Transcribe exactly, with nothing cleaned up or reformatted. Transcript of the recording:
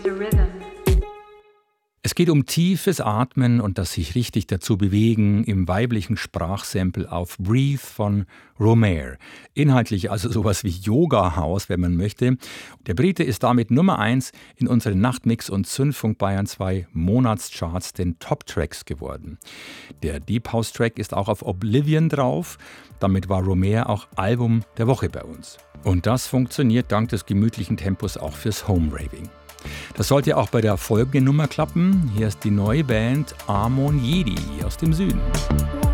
Es geht um tiefes Atmen und das sich richtig dazu bewegen im weiblichen Sprachsample auf Breathe von Romare. Inhaltlich also sowas wie Yoga-Haus, wenn man möchte. Der Brite ist damit Nummer eins in unseren Nachtmix- und Zündfunk Bayern zwei Monatscharts, den Top-Tracks geworden. Der Deep House-Track ist auch auf Oblivion drauf. Damit war Romare auch Album der Woche bei uns. Und das funktioniert dank des gemütlichen Tempos auch fürs Home-Raving. Das sollte auch bei der folgenden Nummer klappen. Hier ist die neue Band Amon Jedi aus dem Süden.